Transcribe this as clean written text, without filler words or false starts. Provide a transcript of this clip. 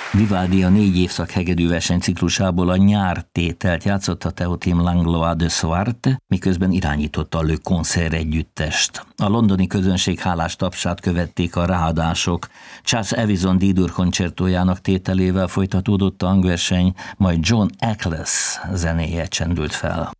Vivaldi a 4 évszak hegedűverseny ciklusából a nyártételt játszotta Théotime Langlois de Swart, miközben irányította a Le Concert együttest. A londoni közönség hálás tapsát követték a ráadások. Charles Evison D-dur koncertójának tételével folytatódott a hangverseny, majd John Eccles zenéje csendült fel.